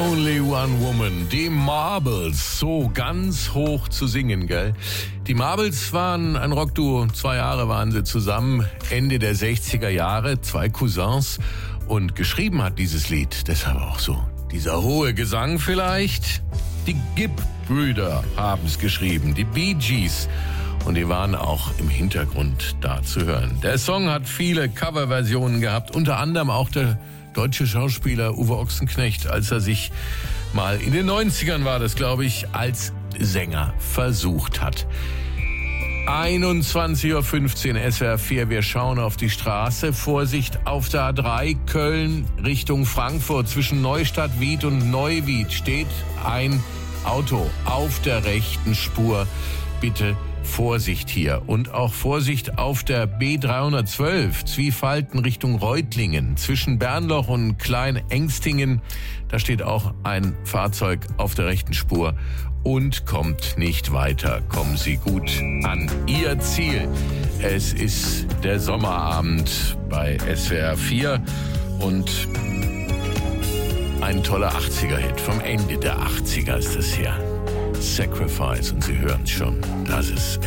Only One Woman, die Marbles, so ganz hoch zu singen, gell? Die Marbles waren ein Rockduo, 2 Jahre waren sie zusammen, Ende der 60er Jahre, 2 Cousins, und geschrieben hat dieses Lied, deshalb auch so dieser hohe Gesang vielleicht. Die Gibb-Brüder haben es geschrieben, die Bee Gees, und die waren auch im Hintergrund da zu hören. Der Song hat viele Coverversionen gehabt, unter anderem auch der deutsche Schauspieler Uwe Ochsenknecht, als er sich mal in den 90ern war das, glaube ich, als Sänger versucht hat. 21.15 Uhr SWR 4, wir schauen auf die Straße. Vorsicht auf der A3 Köln Richtung Frankfurt. Zwischen Neustadt-Wied und Neuwied steht ein Auto auf der rechten Spur. Bitte Vorsicht hier. Und auch Vorsicht auf der B312, Zwiefalten Richtung Reutlingen. Zwischen Bernloch und Klein-Engstingen, da steht auch ein Fahrzeug auf der rechten Spur und kommt nicht weiter. Kommen Sie gut an Ihr Ziel. Es ist der Sommerabend bei SWR 4 und ein toller 80er-Hit. Vom Ende der 80er ist das hier. Sacrifice, und Sie hören es schon, das ist